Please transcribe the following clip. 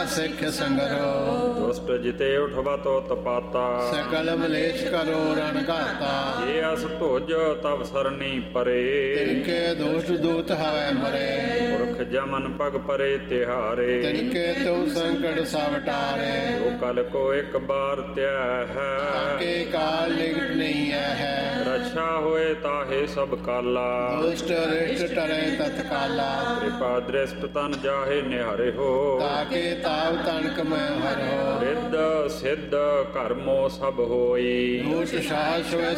ਸਿੱਖ ਸੰਗਰੋ। ਦੁਸ਼ਟ ਜਿਤੇ ਉਠਵਤੋ ਤਪਾਤਾ ਸਕਲ ਮਲੇਸ਼ ਕਰੋ ਰਣ ਘਾਤਾ। ਜੇ ਅਸ ਧੁਜ ਤਵ ਸਰਨੀ ਪਰੇ ਤਿਨਕੇ ਦੋਸ਼ ਦੂਤ ਹਵੈ ਮਰੇ। ਪੁਰਖ ਜਮਨ ਪਗ ਪਰੇ ਤਿਹਾਰੇ ਤਿਨਕੇ ਤਉ ਸੰਕਟ ਸਭ ਟਾਰੇ। ਜੋ ਕਲ ਕੋ ਇੱਕ ਬਾਰ ਧਿਆ ਹੈ ਤਾਕੇ ਕਾਲ ਨਿਕਟ ਨਹੀਂ ਹੈ। ਰਛਾ ਹੋਏ ਤਾਹੇ ਸਭ ਕਾਲਾ ਦੁਸ਼ਟ ਰਿਸ਼ਟ ਟਰੇ ਤਤਕਾਲਾ। ਕਿਰਪਾ ਦ੍ਰਿਸ਼ਟ ਤਨ ਜਾਹੇ ਨਿਹਾਰੇ ਹੋ ਤਾਕੇ ਤਾਵ ਤਨਕ ਮੈਂ ਹਰੋ। ਰਿੱਧ ਸਿੱਧ ਕਰਮੋ ਸਭ ਹੋਈ ਊਟ ਸਾਹਸ ਹੋਏ